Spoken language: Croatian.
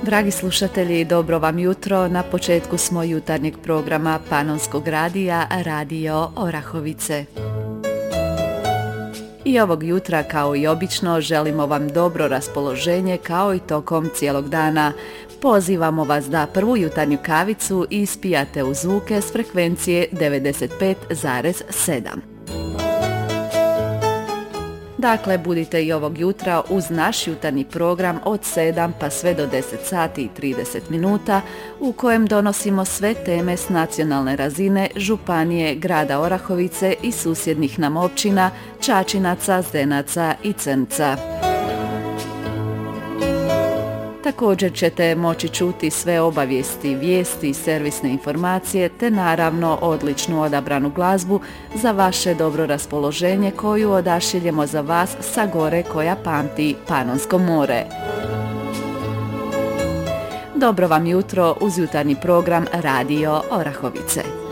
Dragi slušatelji, dobro vam jutro. Na početku smo jutarnjeg programa Panonskog radija Radio Orahovice. I ovog jutra, kao i obično, želimo vam dobro raspoloženje kao i tokom cijelog dana. Pozivamo vas da prvu jutarnju kavicu ispijate u zvuke s frekvencije 95,7. Dakle, budite i ovog jutra uz naš jutarnji program od 7 pa sve do 10 sati i 30 minuta u kojem donosimo sve teme s nacionalne razine, županije, grada Orahovice i susjednih nam općina Čačinaca, Zenaca i Crnca. Također ćete moći čuti sve obavijesti, vijesti i servisne informacije te naravno odličnu odabranu glazbu za vaše dobro raspoloženje koju odašiljemo za vas sa gore koja pamti Panonsko more. Dobro vam jutro uz jutarnji program Radio Orahovice.